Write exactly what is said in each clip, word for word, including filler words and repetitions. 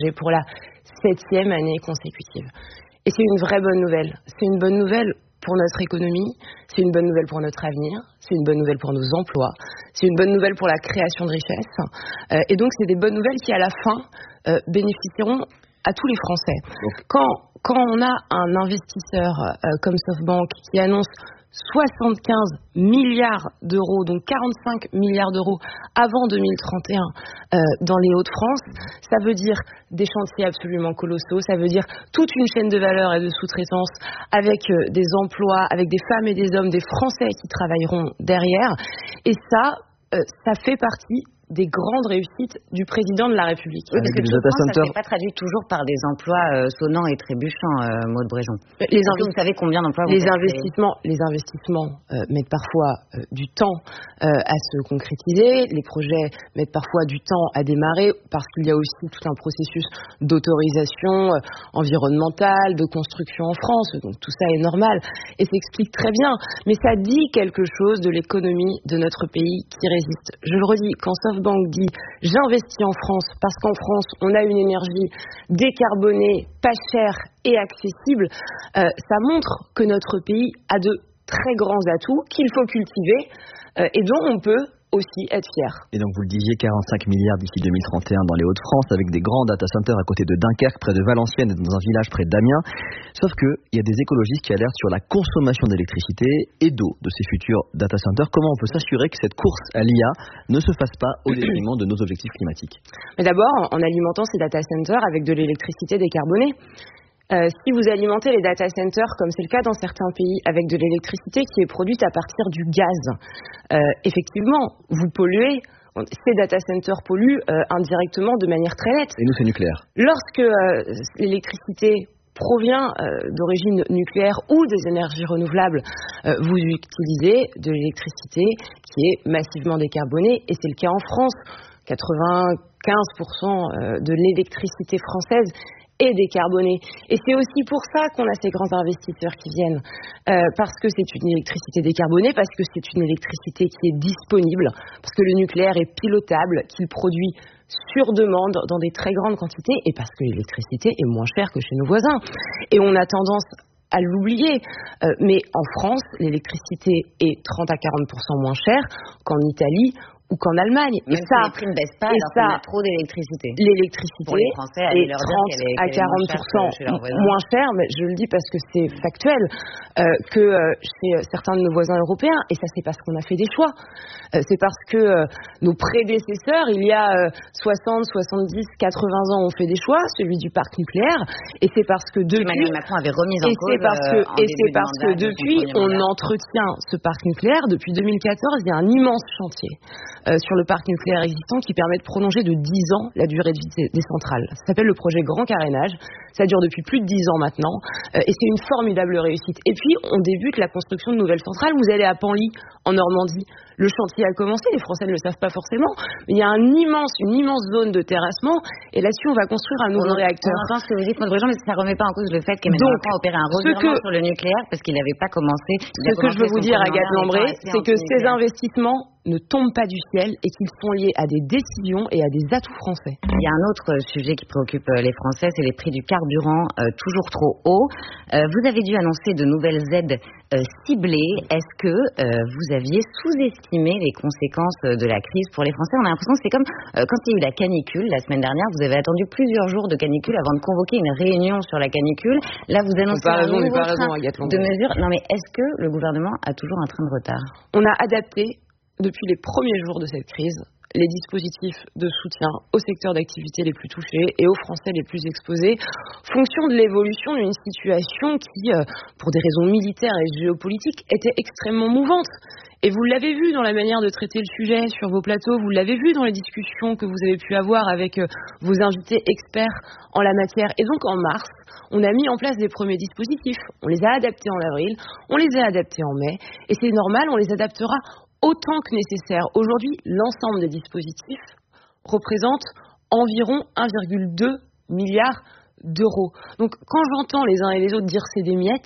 pour la septième année consécutive. Et c'est une vraie bonne nouvelle. C'est une bonne nouvelle pour notre économie, c'est une bonne nouvelle pour notre avenir, c'est une bonne nouvelle pour nos emplois, c'est une bonne nouvelle pour la création de richesses. Euh, et donc, c'est des bonnes nouvelles qui, à la fin, euh, bénéficieront à tous les Français. Donc, quand, quand on a un investisseur euh, comme SoftBank qui annonce soixante-quinze milliards d'euros, donc quarante-cinq milliards d'euros avant deux mille trente et un euh, dans les Hauts-de-France, ça veut dire des chantiers absolument colossaux, ça veut dire toute une chaîne de valeur et de sous-traitance avec euh, des emplois, avec des femmes et des hommes, des Français qui travailleront derrière. Et ça, euh, ça fait partie des grandes réussites du président de la République. Oui, parce que tout ça ne s'est pas traduit toujours par des emplois euh, sonnants et trébuchants, euh, Maud Bréjon. Les inv... Vous savez combien d'emplois les investissements, les investissements euh, mettent parfois euh, du temps euh, à se concrétiser. Les projets mettent parfois du temps à démarrer parce qu'il y a aussi tout un processus d'autorisation euh, environnementale, de construction en France. Donc tout ça est normal et s'explique très bien. Mais ça dit quelque chose de l'économie de notre pays qui résiste. Je le redis, quand SoftBank dit j'investis en France parce qu'en France on a une énergie décarbonée, pas chère et accessible, euh, ça montre que notre pays a de très grands atouts qu'il faut cultiver euh, et dont on peut aussi être fier. Et donc vous le disiez, quarante-cinq milliards d'ici deux mille trente et un dans les Hauts-de-France, avec des grands data centers à côté de Dunkerque, près de Valenciennes et dans un village près d'Amiens. Sauf qu'il y a des écologistes qui alertent sur la consommation d'électricité et d'eau de ces futurs data centers. Comment on peut s'assurer que cette course à l'I A ne se fasse pas au détriment de nos objectifs climatiques? Mais d'abord, en alimentant ces data centers avec de l'électricité décarbonée. Euh, si vous alimentez les data centers, comme c'est le cas dans certains pays, avec de l'électricité qui est produite à partir du gaz, euh, effectivement, vous polluez. Ces data centers polluent euh, indirectement de manière très nette. Et nous, c'est nucléaire. Lorsque euh, l'électricité provient euh, d'origine nucléaire ou des énergies renouvelables, euh, vous utilisez de l'électricité qui est massivement décarbonée, et c'est le cas en France. quatre-vingt-quinze pour cent de l'électricité française est décarbonée. Et c'est aussi pour ça qu'on a ces grands investisseurs qui viennent. Euh, parce que c'est une électricité décarbonée, parce que c'est une électricité qui est disponible, parce que le nucléaire est pilotable, qu'il produit sur demande dans des très grandes quantités, et parce que l'électricité est moins chère que chez nos voisins. Et on a tendance à l'oublier. Euh, mais en France, l'électricité est trente à quarante pour cent moins chère qu'en Italie ou qu'en Allemagne. Même et ça, les prix ne baissent pas alors qu'on a trop d'électricité. L'électricité pour les Français, est leur trente est, à quarante pour cent moins chère, mais je le dis parce que c'est factuel, euh, que euh, chez certains de nos voisins européens. Et ça, c'est parce qu'on a fait des choix. Euh, c'est parce que euh, nos prédécesseurs, il y a euh, soixante, soixante-dix, quatre-vingts ans, ont fait des choix, celui du parc nucléaire. Et c'est parce que depuis... Emmanuel Macron avait remis en et cause... C'est parce que, euh, et c'est parce que depuis, on entretient ce parc nucléaire. Depuis deux mille quatorze, il y a un immense chantier Euh, sur le parc nucléaire existant qui permet de prolonger de dix ans la durée de vie des, des centrales. Ça s'appelle le projet Grand Carénage. Ça dure depuis plus de dix ans maintenant euh, et c'est une formidable réussite. Et puis, on débute la construction de nouvelles centrales. Vous allez à Penly, en Normandie. Le chantier a commencé. Les Français ne le savent pas forcément. Mais il y a un immense, une immense zone de terrassement et là-dessus, on va construire un nouveau on, réacteur. On entend ce que vous dites, Maud Bréjon, mais ça ne remet pas en cause le fait qu'Emmanuel Macron a opéré un revirement sur le nucléaire parce qu'il n'avait pas commencé... Ce que je veux vous dire, Agathe Lambré, c'est que ces investissements ne tombent pas du ciel et qu'ils sont liés à des décisions et à des atouts français. Il y a un autre sujet qui préoccupe les Français, c'est les prix du carburant euh, toujours trop hauts. Euh, vous avez dû annoncer de nouvelles aides euh, ciblées. Est-ce que euh, vous aviez sous-estimé les conséquences de la crise pour les Français? On a l'impression que c'est comme euh, quand il y a eu la canicule la semaine dernière. Vous avez attendu plusieurs jours de canicule avant de convoquer une réunion sur la canicule. Là, vous annoncez un raison, nouveau raison, train de mesures. Non, mais est-ce que le gouvernement a toujours un train de retard? On a adapté depuis les premiers jours de cette crise les dispositifs de soutien aux secteurs d'activité les plus touchés et aux Français les plus exposés, fonction de l'évolution d'une situation qui, euh, pour des raisons militaires et géopolitiques, était extrêmement mouvante. Et vous l'avez vu dans la manière de traiter le sujet sur vos plateaux, vous l'avez vu dans les discussions que vous avez pu avoir avec euh, vos invités experts en la matière. Et donc en mars, on a mis en place des premiers dispositifs. On les a adaptés en avril, on les a adaptés en mai, et c'est normal, on les adaptera autant que nécessaire. Aujourd'hui, l'ensemble des dispositifs représente environ un virgule deux milliard d'euros. Donc, quand j'entends les uns et les autres dire c'est des miettes,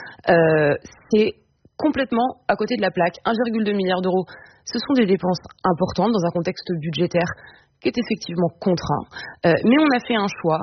euh, c'est complètement à côté de la plaque. un virgule deux milliard d'euros, ce sont des dépenses importantes dans un contexte budgétaire qui est effectivement contraint. Euh, mais on a fait un choix